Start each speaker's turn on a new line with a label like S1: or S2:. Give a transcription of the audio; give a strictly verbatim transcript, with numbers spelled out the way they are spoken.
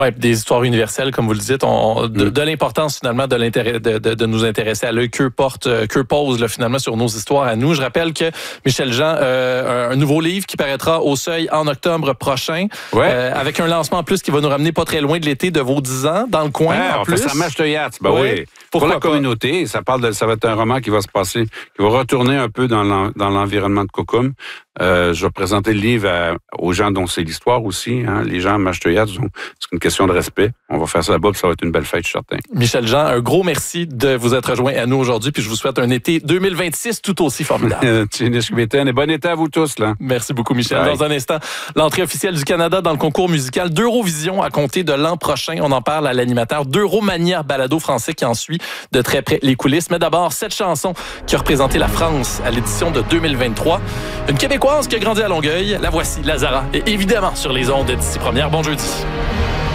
S1: Ouais, des histoires universelles, comme vous le dites, on, de, de l'importance finalement de l'intérêt de, de, de nous intéresser à l'œil que porte, que pose là, finalement sur nos histoires à nous. Je rappelle que Michel Jean, euh, un nouveau livre qui paraîtra au Seuil en octobre prochain, ouais. euh, avec un lancement en plus qui va nous ramener pas très loin de l'été de vos dix ans dans le coin.
S2: Ouais,
S1: en
S2: on
S1: plus.
S2: fait ça marche de yacht, ben
S1: ouais.
S2: oui. Pour la communauté, ça parle de, ça va être un roman qui va se passer, qui va retourner un peu dans, l'en, dans l'environnement de Cocum. Euh, je vais présenter le livre à, aux gens dont c'est l'histoire aussi. Hein. Les gens à Mach-Teuillac, c'est une question de respect. On va faire ça là-bas, puis ça va être une belle fête, je suis certain.
S1: Michel Jean, un gros merci de vous être rejoint à nous aujourd'hui, puis je vous souhaite un été deux mille vingt-six tout aussi formidable.
S2: Et bon été à vous tous. Là.
S1: Merci beaucoup, Michel. Ouais. Dans un instant, l'entrée officielle du Canada dans le concours musical d'Eurovision à compter de l'an prochain. On en parle à l'animateur d'Euromania, balado français qui en suit de très près les coulisses. Mais d'abord, cette chanson qui a représenté la France à l'édition de deux mille vingt-trois. Une Québécoise qui a grandi à Longueuil. La voici, Lazara. Et évidemment sur les ondes d'ici première. Bon jeudi.